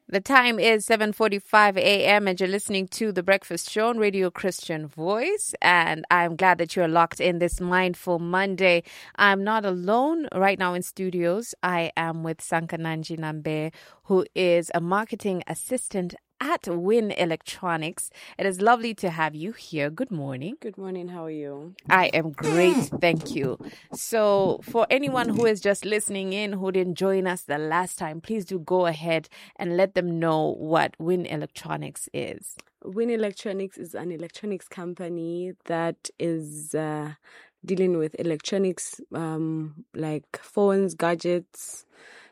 The time is 7:45 a.m. and you're listening to The Breakfast Show on Radio Christian Voice. And I'm glad that you're locked in this Mindful Monday. I'm not alone right now in studios. I am with Sankananji Nambe, who is a marketing assistant at Win Electronics. It is lovely to have you here. Good morning. Good morning. How are you? I am great. Thank you. So for anyone who is just listening in, who didn't join us the last time, please do go ahead and let them know what Win Electronics is. Win Electronics is an electronics company that is dealing with electronics like phones, gadgets,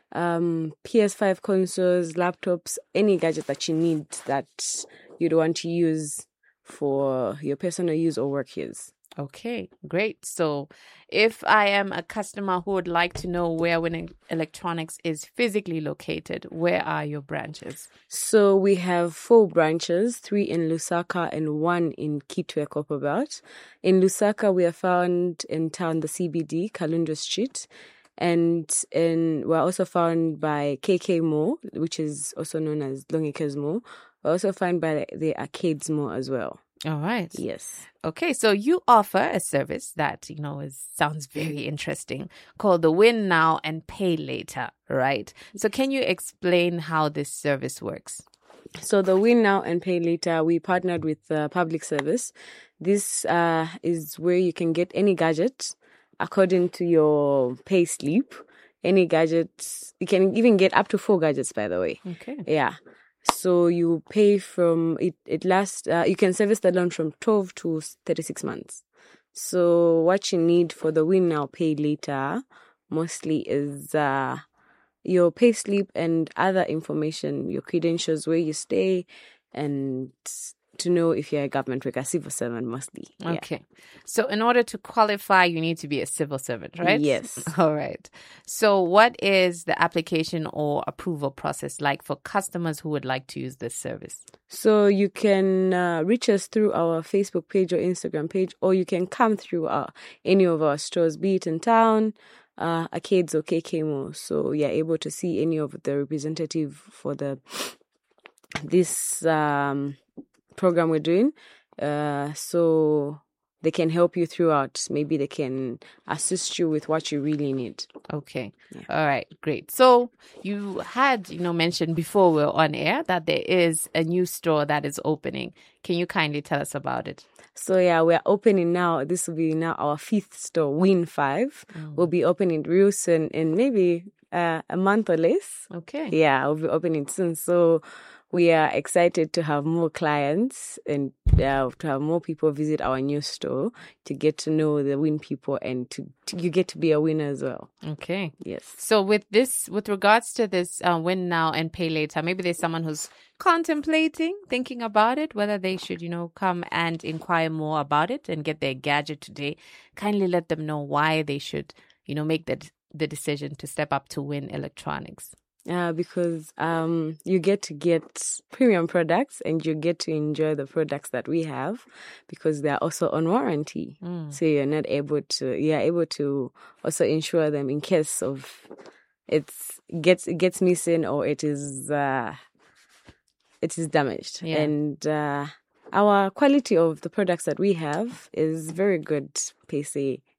PS5 consoles, laptops, any gadget that you need that you'd want to use for your personal use or work use. Okay, great. So if I am a customer who would like to know where Win Electronics is physically located, where are your branches? So we have 4 branches, 3 in Lusaka and 1 in Kitwe Copperbelt. In Lusaka, we are found in town, the CBD, Kalundu Street. And we're also found by KK Mall, which is also known as Longikes Mall. We're also found by the Arcades Mall as well. All right. Yes. Okay, so you offer a service that, sounds very interesting called the Win Now and Pay Later, right? So can you explain how this service works? So the Win Now and Pay Later, we partnered with Public Service. This is where you can get any gadget according to your pay slip. Any gadgets, you can even get up to 4 gadgets, by the way. Okay. Yeah. So you pay from, it lasts, you can service the loan from 12 to 36 months. So what you need for the Win Now Pay Later mostly is your pay slip and other information, your credentials, where you stay, and to know if you're a government worker, civil servant mostly. Okay. So in order to qualify, you need to be a civil servant, right? Yes. All right. So what is the application or approval process like for customers who would like to use this service? So you can reach us through our Facebook page or Instagram page, or you can come through any of our stores, be it in town, Arcades or KK Mall. So you're able to see any of the representative for this program we're doing, so they can help you throughout. Maybe they can assist you with what you really need. Okay. Yeah. All right. Great. So you had, mentioned before we were on air that there is a new store that is opening. Can you kindly tell us about it? So yeah, we're opening now. This will be now our 5th store, Win 5. We'll be opening real soon in maybe a month or less. Okay. Yeah, we'll be opening soon. So we are excited to have more clients and to have more people visit our new store to get to know the Win people, and you get to be a winner as well. Okay. Yes. So with regards to this Win Now and Pay Later, maybe there's someone who's thinking about it, whether they should, come and inquire more about it and get their gadget today. Kindly let them know why they should, make the decision to step up to Win Electronics. Because you get to get premium products and you get to enjoy the products that we have because they are also on warranty. So you're able to also insure them in case of it gets missing or it is damaged. Yeah. And our quality of the products that we have is very good, PC.